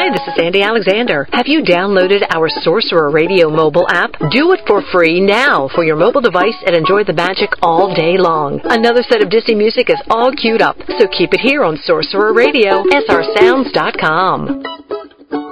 Hi, this is Sandy Alexander. Have you downloaded our Sorcerer Radio mobile app? Do it for free now for your mobile device and enjoy the magic all day long. Another set of Disney music is all queued up, so keep it here on Sorcerer Radio, srsounds.com.